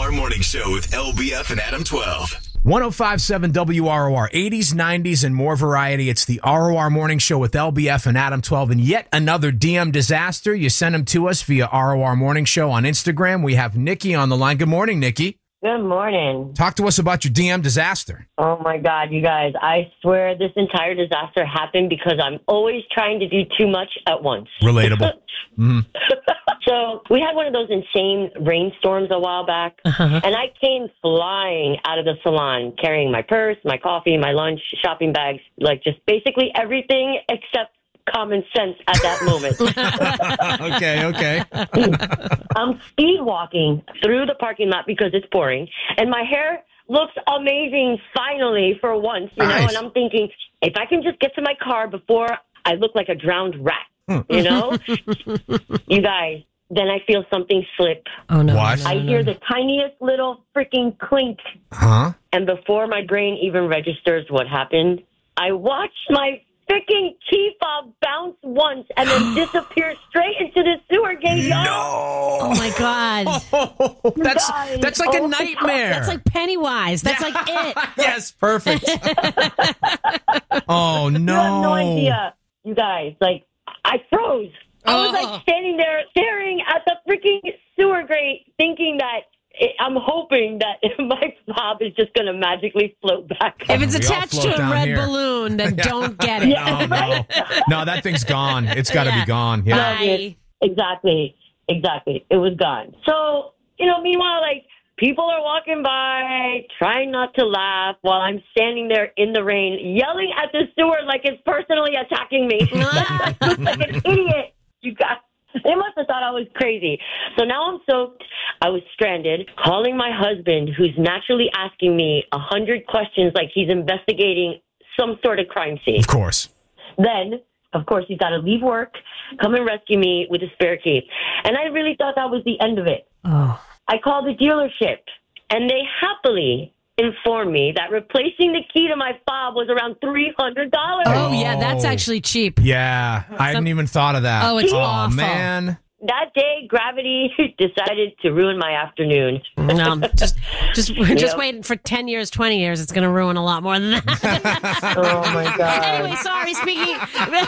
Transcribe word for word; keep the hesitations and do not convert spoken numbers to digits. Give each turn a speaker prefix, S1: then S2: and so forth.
S1: R Morning Show with L B F and Adam twelve.
S2: one oh five point seven W R O R, eighties, nineties, and more variety. It's the R O R Morning Show with L B F and Adam twelve. And yet another D M disaster. You send them to us via R O R Morning Show on Instagram. We have Nikki on the line. Good morning, Nikki.
S3: Good morning.
S2: Talk to us about your D M disaster.
S3: Oh my God, you guys. I swear this entire disaster happened because I'm always trying to do too much at once.
S2: Relatable. Mm-hmm.
S3: So we had one of those insane rainstorms a while back, uh-huh. and I came flying out of the salon carrying my purse, my coffee, my lunch, shopping bags, like just basically everything except common sense at that moment.
S2: okay, okay.
S3: I'm speed walking through the parking lot because it's pouring, and my hair looks amazing finally for once, you
S2: nice.
S3: know, and I'm thinking, if I can just get to my car before I look like a drowned rat, you know? You guys, then I feel something slip.
S4: Oh, no.
S2: What?
S4: No, no,
S3: I
S4: no.
S3: hear the tiniest little freaking clink.
S2: Huh?
S3: And before my brain even registers what happened, I watch my freaking key fob bounce once and then disappear straight into the sewer gate. y'all.
S2: No.
S4: Oh, my God.
S2: Oh, that's
S3: guys.
S2: that's like
S3: Oh
S2: a
S3: my
S2: nightmare.
S4: That's like Pennywise. That's like it.
S2: Yes, perfect. Oh, no.
S3: You have no idea, you guys. Like, I froze. I was
S4: Oh.
S3: like standing there staring at the freaking sewer grate thinking that it, I'm hoping that my fob is just going to magically float back.
S4: If it's
S2: We all
S4: attached
S2: float
S4: to a
S2: down
S4: red
S2: here.
S4: balloon, then don't get it.
S2: No, no. No, that thing's gone. It's got to
S4: Yeah.
S2: be gone. Yeah.
S4: Bye.
S3: Exactly. Exactly. It was gone. So, you know, meanwhile, like, people are walking by, trying not to laugh while I'm standing there in the rain, yelling at the sewer like it's personally attacking me. I look like an idiot. You guys, they must have thought I was crazy. So now I'm soaked. I was stranded, calling my husband, who's naturally asking me a hundred questions like he's investigating some sort of crime scene.
S2: Of course.
S3: Then, of course, he's got to leave work, come and rescue me with a spare key. And I really thought that was the end of it.
S4: Oh.
S3: I called the dealership, and they happily informed me that replacing the key to my fob was around three hundred dollars.
S4: Oh, yeah, that's
S2: Oh.
S4: actually cheap.
S2: Yeah, I hadn't even thought of that.
S4: Oh, it's
S2: oh,
S4: awful.
S2: man.
S3: That day, gravity decided to ruin my afternoon.
S4: No, just just just
S3: Yep.
S4: waiting for ten years, twenty years. It's going to ruin a lot more than that.
S3: Oh, my God.
S4: Anyway, sorry, speaking